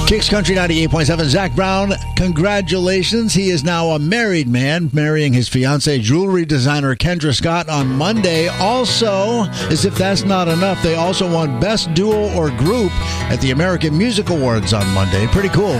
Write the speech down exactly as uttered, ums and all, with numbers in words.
Kicks Country ninety-eight point seven. Zach Brown, congratulations. He is now a married man, marrying his fiancée, jewelry designer Kendra Scott, on Monday. Also, as if that's not enough, they also won Best Duo or Group at the American Music Awards on Monday. Pretty cool.